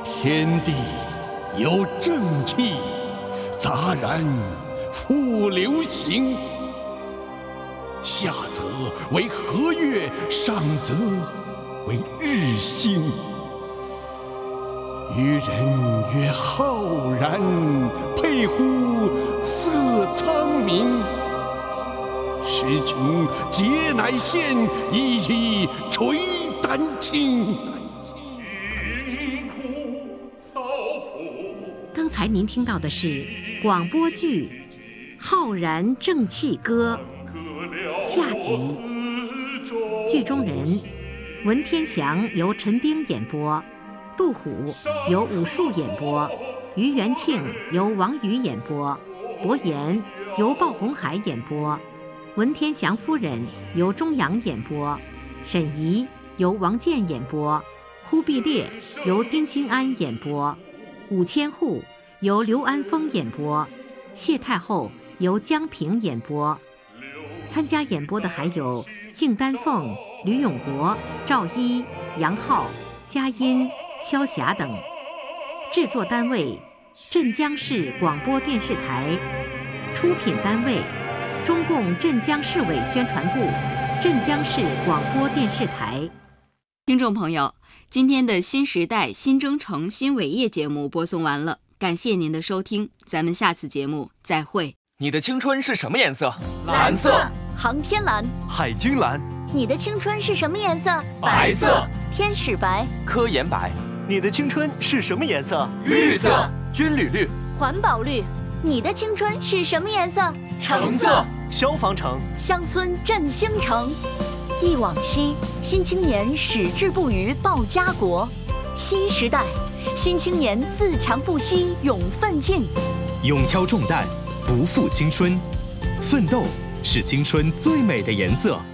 天地有正气，杂然复流行。下则为和月，上则为日星。愚人曰浩然，佩乎色苍冥。时穷节乃现，一一垂丹青。 刚才您听到的是广播剧《浩然正气歌》下集，剧中人文天祥由陈冰演播，杜虎由武术演播，于元庆由王宇演播，伯言由鲍红海演播，文天祥夫人由钟阳演播，沈怡由王健演播，忽必烈由丁新安演播，武千户由刘安峰演播，谢太后由江平演播。参加演播的还有敬丹凤、吕永国、赵一、杨浩、佳音、萧霞等。制作单位：镇江市广播电视台。出品单位：中共镇江市委宣传部、镇江市广播电视台。 听众朋友，今天的新时代新征程新伟业节目播送完了，感谢您的收听，咱们下次节目再会。 你的青春是什么颜色？ 蓝色。 航天蓝。 海军蓝。 你的青春是什么颜色？ 白色。 天使白。 科研白。 你的青春是什么颜色？ 绿色。 军旅绿。 环保绿。你的青春是什么颜色？ 橙色。 消防橙。 乡村振兴城。忆往昔，新青年矢志不渝报家国。新时代，新青年自强不息勇奋进。 勇挑重担，不负青春，奋斗是青春最美的颜色。